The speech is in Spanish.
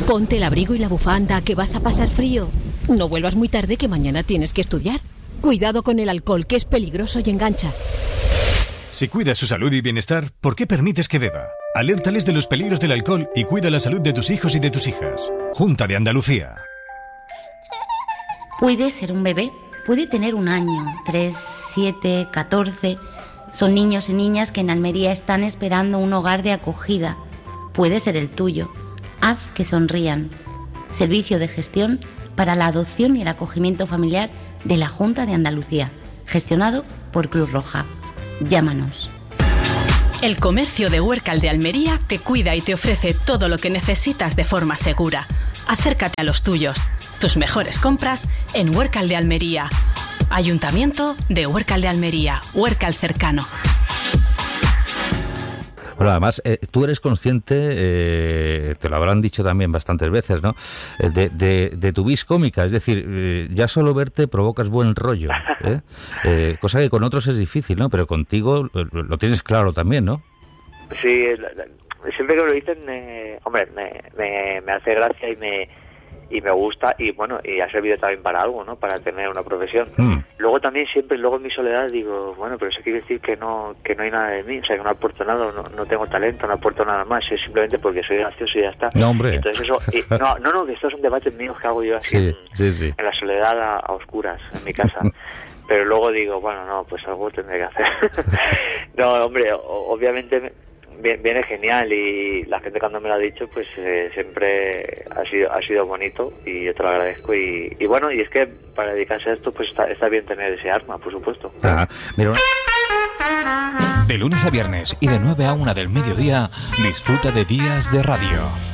Ponte el abrigo y la bufanda, que vas a pasar frío. No vuelvas muy tarde, que mañana tienes que estudiar. Cuidado con el alcohol, que es peligroso y engancha. Si cuidas su salud y bienestar, ¿por qué permites que beba? Alértales de los peligros del alcohol y cuida la salud de tus hijos y de tus hijas. Junta de Andalucía. Puede ser un bebé, puede tener 1 año, 3, 7, 14. Son niños y niñas que en Almería están esperando un hogar de acogida. Puede ser el tuyo. Haz que sonrían. Servicio de gestión para la adopción y el acogimiento familiar de la Junta de Andalucía, gestionado por Cruz Roja. Llámanos. El comercio de Huércal de Almería te cuida y te ofrece todo lo que necesitas de forma segura. Acércate a los tuyos. Tus mejores compras en Huércal de Almería. Ayuntamiento de Huércal de Almería. Huércal cercano. Bueno, además, tú eres consciente, te lo habrán dicho también bastantes veces, ¿no?, de tu vis cómica, es decir, ya solo verte provocas buen rollo, cosa que con otros es difícil, ¿no?, pero contigo lo tienes claro también, ¿no? Sí, siempre que lo dicen, hombre, me hace gracia y me gusta, y bueno, y ha servido también para algo, ¿no?, para tener una profesión. Luego también siempre, luego en mi soledad digo, bueno, pero eso quiere decir que no hay nada de mí, o sea, que no aporto nada, no tengo talento, no aporto nada más, es simplemente porque soy gracioso y ya está. No, hombre. Entonces eso, que estos son debates míos que hago yo así sí. en la soledad a oscuras, en mi casa. Pero luego digo, bueno, no, pues algo tendré que hacer. No, hombre, obviamente viene genial, y la gente cuando me lo ha dicho, pues siempre ha sido bonito, y yo te lo agradezco, y bueno, y es que para dedicarse a esto, pues está bien tener ese arma, por supuesto. Mira. De lunes a viernes y de 9 a 1 del mediodía, disfruta de Días de Radio.